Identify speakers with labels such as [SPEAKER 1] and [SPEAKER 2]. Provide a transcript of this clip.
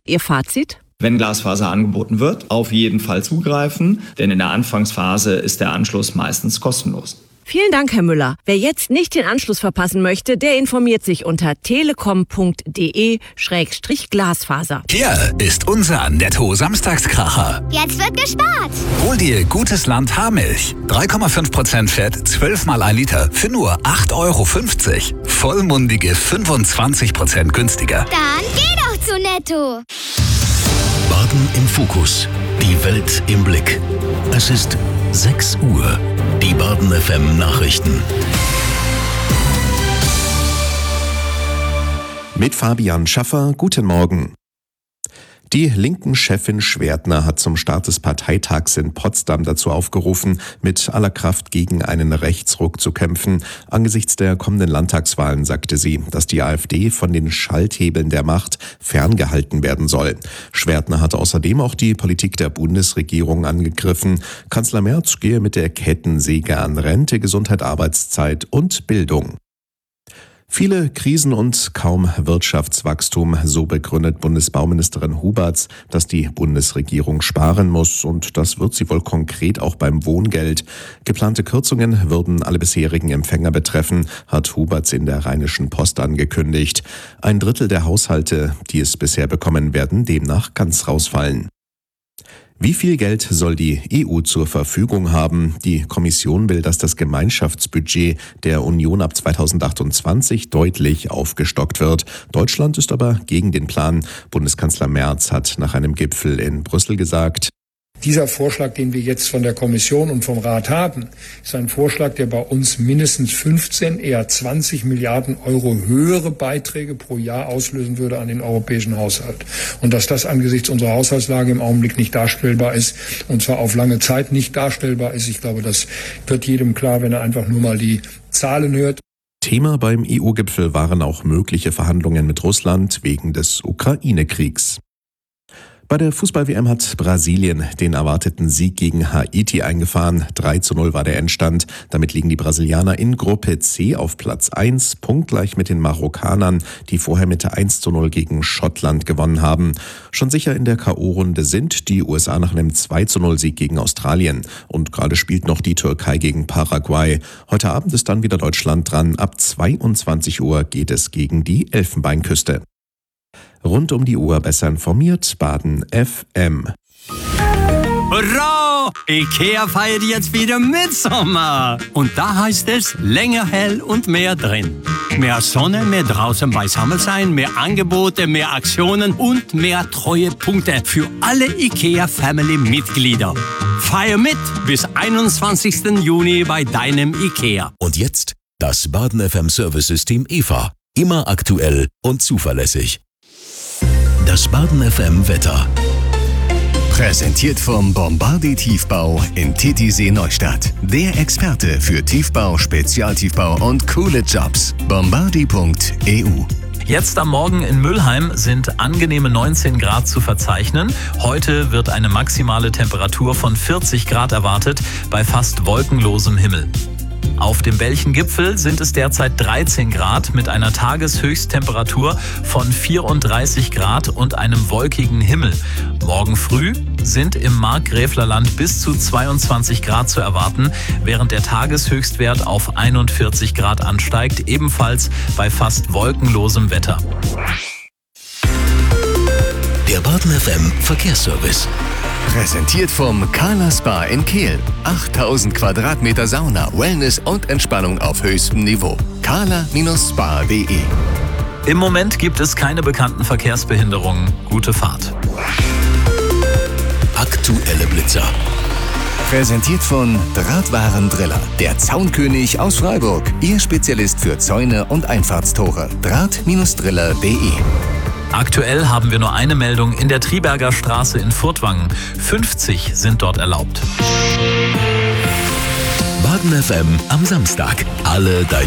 [SPEAKER 1] Ihr Fazit?
[SPEAKER 2] Wenn Glasfaser angeboten wird, auf jeden Fall zugreifen, denn in der Anfangsphase ist der Anschluss meistens kostenlos.
[SPEAKER 1] Vielen Dank, Herr Müller. Wer jetzt nicht den Anschluss verpassen möchte, der informiert sich unter telekom.de/Glasfaser.
[SPEAKER 3] Hier ist unser Netto-Samstagskracher.
[SPEAKER 4] Jetzt wird gespart.
[SPEAKER 3] Hol dir Gutes Land Haarmilch. 3,5% Fett, 12 mal 1 Liter für nur 8,50 €. Vollmundige 25% günstiger.
[SPEAKER 4] Dann geh doch zu Netto.
[SPEAKER 5] Baden im Fokus. Die Welt im Blick. Es ist 6 Uhr. Die Baden FM Nachrichten.
[SPEAKER 6] Mit Fabian Schaffer, guten Morgen. Die linken Chefin Schwertner hat zum Start des Parteitags in Potsdam dazu aufgerufen, mit aller Kraft gegen einen Rechtsruck zu kämpfen. Angesichts der kommenden Landtagswahlen sagte sie, dass die AfD von den Schalthebeln der Macht ferngehalten werden soll. Schwertner hat außerdem auch die Politik der Bundesregierung angegriffen. Kanzler Merz gehe mit der Kettensäge an Rente, Gesundheit, Arbeitszeit und Bildung. Viele Krisen und kaum Wirtschaftswachstum, so begründet Bundesbauministerin Huberts, dass die Bundesregierung sparen muss, und das wird sie wohl konkret auch beim Wohngeld. Geplante Kürzungen würden alle bisherigen Empfänger betreffen, hat Huberts in der Rheinischen Post angekündigt. 1/3 der Haushalte, die es bisher bekommen, werden demnach ganz rausfallen. Wie viel Geld soll die EU zur Verfügung haben? Die Kommission will, dass das Gemeinschaftsbudget der Union ab 2028 deutlich aufgestockt wird. Deutschland ist aber gegen den Plan. Bundeskanzler Merz hat nach einem Gipfel in Brüssel gesagt:
[SPEAKER 7] Dieser Vorschlag, den wir jetzt von der Kommission und vom Rat haben, ist ein Vorschlag, der bei uns mindestens 15, eher 20 Milliarden Euro höhere Beiträge pro Jahr auslösen würde an den europäischen Haushalt. Und dass das angesichts unserer Haushaltslage im Augenblick nicht darstellbar ist, und zwar auf lange Zeit nicht darstellbar ist, ich glaube, das wird jedem klar, wenn er einfach nur mal die Zahlen hört.
[SPEAKER 6] Thema beim EU-Gipfel waren auch mögliche Verhandlungen mit Russland wegen des Ukraine-Kriegs. Bei der Fußball-WM hat Brasilien den erwarteten Sieg gegen Haiti eingefahren. 3:0 war der Endstand. Damit liegen die Brasilianer in Gruppe C auf Platz 1, punktgleich mit den Marokkanern, die vorher mit 1:0 gegen Schottland gewonnen haben. Schon sicher in der K.O.-Runde sind die USA nach einem 2:0-Sieg gegen Australien. Und gerade spielt noch die Türkei gegen Paraguay. Heute Abend ist dann wieder Deutschland dran. Ab 22 Uhr geht es gegen die Elfenbeinküste. Rund um die Uhr besser informiert, Baden FM.
[SPEAKER 8] Hurra! IKEA feiert jetzt wieder Mitsommer. Und da heißt es länger hell und mehr drin. Mehr Sonne, mehr draußen beisammen sein, mehr Angebote, mehr Aktionen und mehr Treuepunkte für alle IKEA-Family-Mitglieder. Feier mit bis 21. Juni bei deinem IKEA.
[SPEAKER 5] Und jetzt das Baden FM Service-System EVA. Immer aktuell und zuverlässig. Das Baden FM Wetter.
[SPEAKER 9] Präsentiert vom Bombardier Tiefbau in Titisee Neustadt. Der Experte für Tiefbau, Spezialtiefbau und coole Jobs. Bombardier.eu.
[SPEAKER 10] Jetzt am Morgen in Mülheim sind angenehme 19 Grad zu verzeichnen. Heute wird eine maximale Temperatur von 40 Grad erwartet bei fast wolkenlosem Himmel. Auf dem Belchen-Gipfel sind es derzeit 13 Grad mit einer Tageshöchsttemperatur von 34 Grad und einem wolkigen Himmel. Morgen früh sind im Markgräflerland bis zu 22 Grad zu erwarten, während der Tageshöchstwert auf 41 Grad ansteigt, ebenfalls bei fast wolkenlosem Wetter.
[SPEAKER 5] Der Baden FM Verkehrsservice.
[SPEAKER 9] Präsentiert vom Carla Spa in Kehl. 8000 Quadratmeter Sauna, Wellness und Entspannung auf höchstem Niveau. carla-spa.de.
[SPEAKER 10] Im Moment gibt es keine bekannten Verkehrsbehinderungen. Gute Fahrt.
[SPEAKER 5] Aktuelle Blitzer.
[SPEAKER 9] Präsentiert von Drahtwarendriller, der Zaunkönig aus Freiburg. Ihr Spezialist für Zäune und Einfahrtstore. Draht-driller.de.
[SPEAKER 10] Aktuell haben wir nur eine Meldung in der Triberger Straße in Furtwangen. 50 sind dort erlaubt.
[SPEAKER 5] Baden FM am Samstag. Alle deine